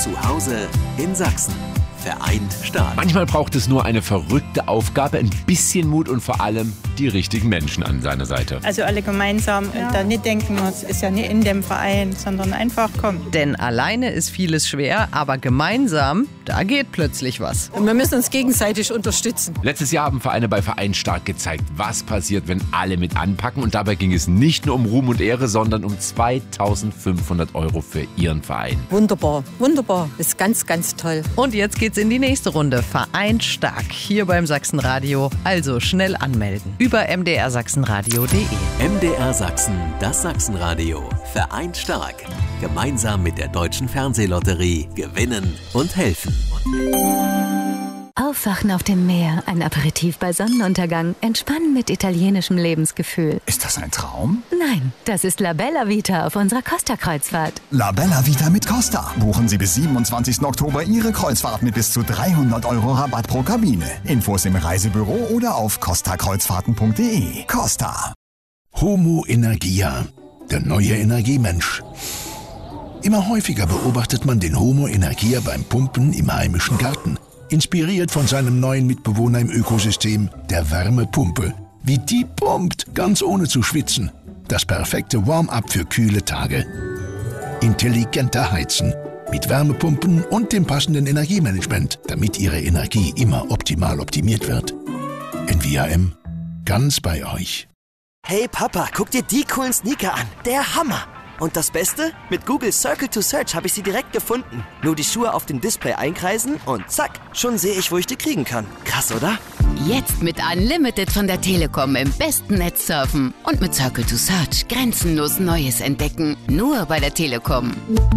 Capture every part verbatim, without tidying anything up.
Zu Hause in Sachsen. Vereint stark. Manchmal braucht es nur eine verrückte Aufgabe, ein bisschen Mut und vor allem die richtigen Menschen an seiner Seite. Also alle gemeinsam ja. Da nicht denken, es ist ja nicht in dem Verein, sondern einfach kommen. Denn alleine ist vieles schwer, aber gemeinsam, da geht plötzlich was. Und wir müssen uns gegenseitig unterstützen. Letztes Jahr haben Vereine bei Vereint stark gezeigt, was passiert, wenn alle mit anpacken. Und dabei ging es nicht nur um Ruhm und Ehre, sondern um zweitausendfünfhundert Euro für ihren Verein. Wunderbar, wunderbar. Ist ganz, ganz toll. Und jetzt geht's in die nächste Runde. Vereint stark hier beim Sachsenradio. Also schnell anmelden. Über m d r sachsenradio punkt de. M D R Sachsen, das Sachsenradio. Vereint stark. Gemeinsam mit der Deutschen Fernsehlotterie gewinnen und helfen. Aufwachen auf dem Meer, ein Aperitif bei Sonnenuntergang, entspannen mit italienischem Lebensgefühl. Ist das ein Traum? Nein, das ist La Bella Vita auf unserer Costa-Kreuzfahrt. La Bella Vita mit Costa. Buchen Sie bis siebenundzwanzigsten Oktober Ihre Kreuzfahrt mit bis zu dreihundert Euro Rabatt pro Kabine. Infos im Reisebüro oder auf costa kreuzfahrten punkt de. Costa. Homo Energia, der neue Energiemensch. Immer häufiger beobachtet man den Homo Energia beim Pumpen im heimischen Garten. Inspiriert von seinem neuen Mitbewohner im Ökosystem, der Wärmepumpe. Wie die pumpt, ganz ohne zu schwitzen. Das perfekte Warm-up für kühle Tage. Intelligenter Heizen. Mit Wärmepumpen und dem passenden Energiemanagement, damit Ihre Energie immer optimal optimiert wird. N V A M. Ganz bei euch. Hey Papa, guck dir die coolen Sneaker an. Der Hammer! Und das Beste? Mit Google Circle to Search habe ich sie direkt gefunden. Nur die Schuhe auf dem Display einkreisen und zack, schon sehe ich, wo ich die kriegen kann. Krass, oder? Jetzt mit Unlimited von der Telekom im besten Netz surfen. Und mit Circle to Search grenzenlos Neues entdecken. Nur bei der Telekom.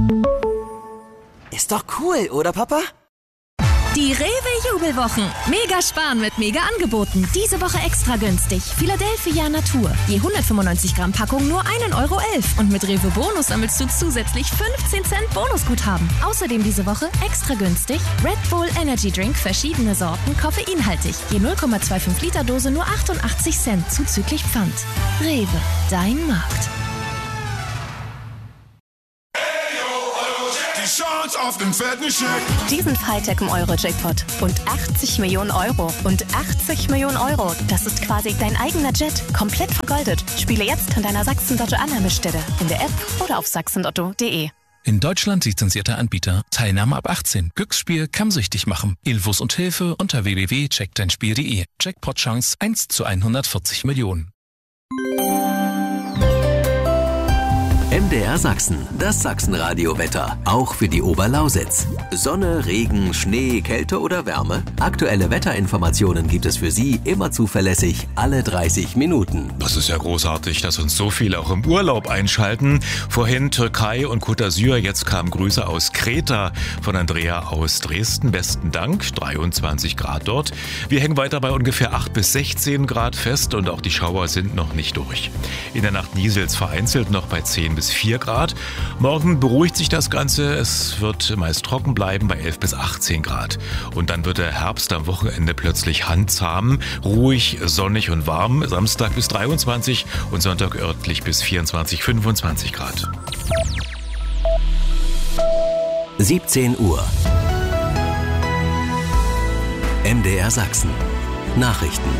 Ist doch cool, oder Papa? Die Rewe-Jubelwochen. Mega sparen mit Mega-Angeboten. Diese Woche extra günstig. Philadelphia Natur. Je hundertfünfundneunzig Gramm Packung nur ein Euro elf. Und mit Rewe Bonus sammelst du zusätzlich fünfzehn Cent Bonusguthaben. Außerdem diese Woche extra günstig Red Bull Energy Drink, verschiedene Sorten, koffeinhaltig. Je null Komma fünfundzwanzig Liter Dose nur achtundachtzig Cent zuzüglich Pfand. Rewe, dein Markt. Auf den fetten Scheck. Diesen Freitag im Euro-Jackpot. Und achtzig Millionen Euro. Und achtzig Millionen Euro. Das ist quasi dein eigener Jet. Komplett vergoldet. Spiele jetzt an deiner Sachsen-Lotto-Annahmestelle. In der App oder auf sachsenlotto punkt de. In Deutschland lizenzierter Anbieter. Teilnahme ab achtzehn. Glücksspiel kann süchtig machen. Infos und Hilfe unter w w w punkt check dein spiel punkt de. Jackpot-Chance eins zu hundertvierzig Millionen. M D R Sachsen, das Sachsenradio-Wetter, auch für die Oberlausitz. Sonne, Regen, Schnee, Kälte oder Wärme? Aktuelle Wetterinformationen gibt es für Sie immer zuverlässig alle dreißig Minuten. Das ist ja großartig, dass uns so viele auch im Urlaub einschalten. Vorhin Türkei und Côte d'Azur, jetzt kamen Grüße aus Kreta von Andrea aus Dresden. Besten Dank, dreiundzwanzig Grad dort. Wir hängen weiter bei ungefähr acht bis sechzehn Grad fest und auch die Schauer sind noch nicht durch. In der Nacht nieselt's vereinzelt noch bei zehn bis vier Grad. Morgen beruhigt sich das Ganze. Es wird meist trocken bleiben bei elf bis achtzehn Grad. Und dann wird der Herbst am Wochenende plötzlich handzahm, ruhig, sonnig und warm. Samstag bis dreiundzwanzig und Sonntag örtlich bis vierundzwanzig, fünfundzwanzig Grad. siebzehn Uhr. M D R Sachsen. Nachrichten.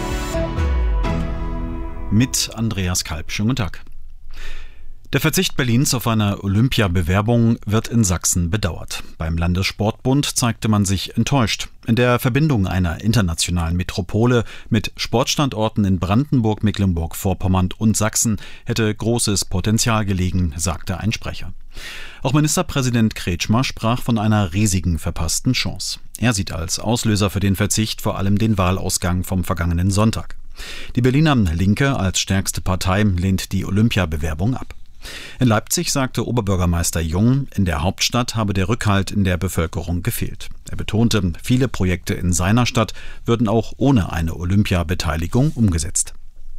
Mit Andreas Kalb. Schönen guten Tag. Der Verzicht Berlins auf eine Olympiabewerbung wird in Sachsen bedauert. Beim Landessportbund zeigte man sich enttäuscht. In der Verbindung einer internationalen Metropole mit Sportstandorten in Brandenburg, Mecklenburg-Vorpommern und Sachsen hätte großes Potenzial gelegen, sagte ein Sprecher. Auch Ministerpräsident Kretschmer sprach von einer riesigen verpassten Chance. Er sieht als Auslöser für den Verzicht vor allem den Wahlausgang vom vergangenen Sonntag. Die Berliner Linke als stärkste Partei lehnt die Olympiabewerbung ab. In Leipzig sagte Oberbürgermeister Jung, in der Hauptstadt habe der Rückhalt in der Bevölkerung gefehlt. Er betonte, viele Projekte in seiner Stadt würden auch ohne eine Olympiabeteiligung umgesetzt.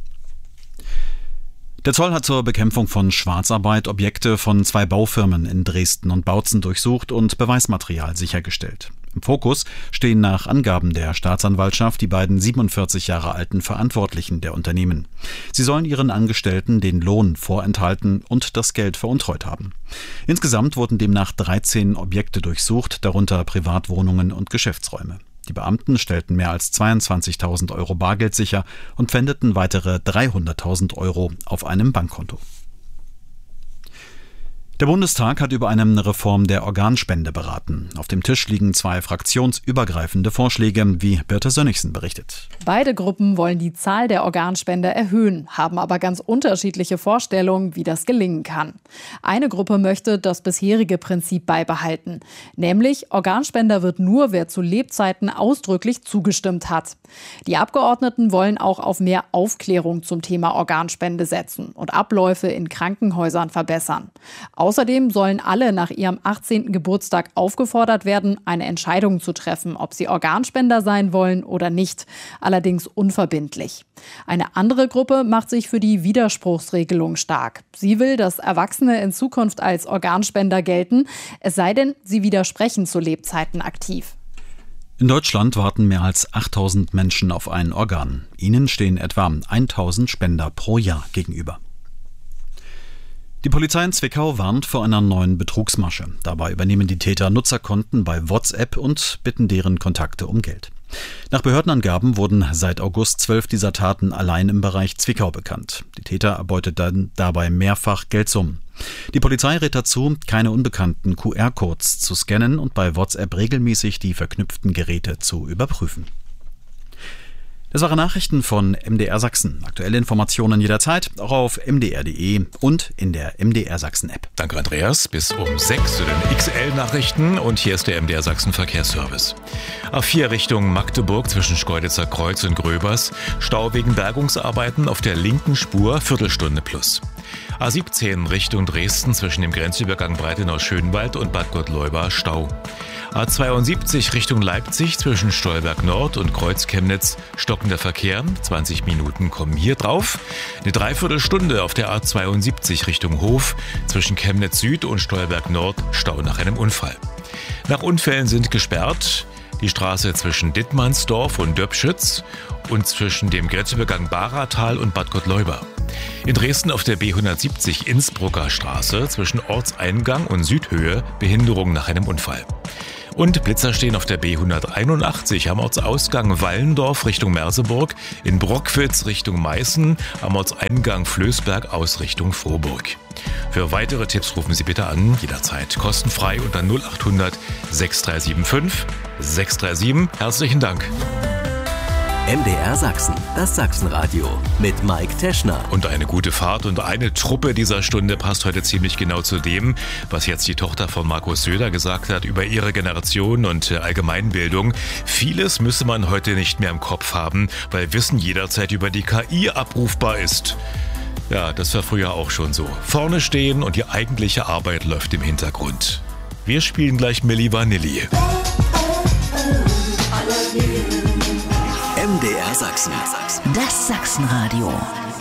Der Zoll hat zur Bekämpfung von Schwarzarbeit Objekte von zwei Baufirmen in Dresden und Bautzen durchsucht und Beweismaterial sichergestellt. Im Fokus stehen nach Angaben der Staatsanwaltschaft die beiden siebenundvierzig Jahre alten Verantwortlichen der Unternehmen. Sie sollen ihren Angestellten den Lohn vorenthalten und das Geld veruntreut haben. Insgesamt wurden demnach dreizehn Objekte durchsucht, darunter Privatwohnungen und Geschäftsräume. Die Beamten stellten mehr als zweiundzwanzigtausend Euro Bargeld sicher und pfändeten weitere dreihunderttausend Euro auf einem Bankkonto. Der Bundestag hat über eine Reform der Organspende beraten. Auf dem Tisch liegen zwei fraktionsübergreifende Vorschläge, wie Birte Sönnigsen berichtet. Beide Gruppen wollen die Zahl der Organspender erhöhen, haben aber ganz unterschiedliche Vorstellungen, wie das gelingen kann. Eine Gruppe möchte das bisherige Prinzip beibehalten, nämlich Organspender wird nur, wer zu Lebzeiten ausdrücklich zugestimmt hat. Die Abgeordneten wollen auch auf mehr Aufklärung zum Thema Organspende setzen und Abläufe in Krankenhäusern verbessern. Außerdem sollen alle nach ihrem achtzehnten Geburtstag aufgefordert werden, eine Entscheidung zu treffen, ob sie Organspender sein wollen oder nicht, allerdings unverbindlich. Eine andere Gruppe macht sich für die Widerspruchsregelung stark. Sie will, dass Erwachsene in Zukunft als Organspender gelten, es sei denn, sie widersprechen zu Lebzeiten aktiv. In Deutschland warten mehr als achttausend Menschen auf ein Organ. Ihnen stehen etwa tausend Spender pro Jahr gegenüber. Die Polizei in Zwickau warnt vor einer neuen Betrugsmasche. Dabei übernehmen die Täter Nutzerkonten bei WhatsApp und bitten deren Kontakte um Geld. Nach Behördenangaben wurden seit August zwölf dieser Taten allein im Bereich Zwickau bekannt. Die Täter erbeuteten dabei mehrfach Geldsummen. Die Polizei rät dazu, keine unbekannten Q R-Codes zu scannen und bei WhatsApp regelmäßig die verknüpften Geräte zu überprüfen. Das waren Nachrichten von M D R Sachsen. Aktuelle Informationen jederzeit, auch auf m d r punkt d e und in der M D R Sachsen App. Danke Andreas, bis um sechs zu den X L-Nachrichten und hier ist der M D R Sachsen Verkehrsservice. A vier Richtung Magdeburg zwischen Schkeuditzer Kreuz und Gröbers, Stau wegen Bergungsarbeiten auf der linken Spur, Viertelstunde plus. A siebzehn Richtung Dresden zwischen dem Grenzübergang Breitenau-Schönwald und Bad Gottleuba, Stau. A zweiundsiebzig Richtung Leipzig zwischen Stolberg Nord und Kreuz Chemnitz, stockender Verkehr, zwanzig Minuten kommen hier drauf. Eine Dreiviertelstunde auf der A zweiundsiebzig Richtung Hof zwischen Chemnitz Süd und Stolberg Nord, Stau nach einem Unfall. Nach Unfällen sind gesperrt die Straße zwischen Dittmannsdorf und Döpschütz und zwischen dem Grenzübergang Baratal und Bad Gottleuba. In Dresden auf der B hundertsiebzig Innsbrucker Straße zwischen Ortseingang und Südhöhe Behinderung nach einem Unfall. Und Blitzer stehen auf der B hunderteinundachtzig am Ortsausgang Wallendorf Richtung Merseburg, in Brockwitz Richtung Meißen, am Ortseingang Flößberg aus Richtung Vorburg. Für weitere Tipps rufen Sie bitte an, jederzeit kostenfrei unter null acht hundert sechs drei sieben fünf sechs drei sieben. Herzlichen Dank. M D R Sachsen, das Sachsenradio mit Mike Teschner. Und eine gute Fahrt und eine Truppe dieser Stunde passt heute ziemlich genau zu dem, was jetzt die Tochter von Markus Söder gesagt hat über ihre Generation und Allgemeinbildung. Vieles müsse man heute nicht mehr im Kopf haben, weil Wissen jederzeit über die K I abrufbar ist. Ja, das war früher auch schon so. Vorne stehen und die eigentliche Arbeit läuft im Hintergrund. Wir spielen gleich Milli Vanilli. M D R Sachsen. Das Sachsenradio.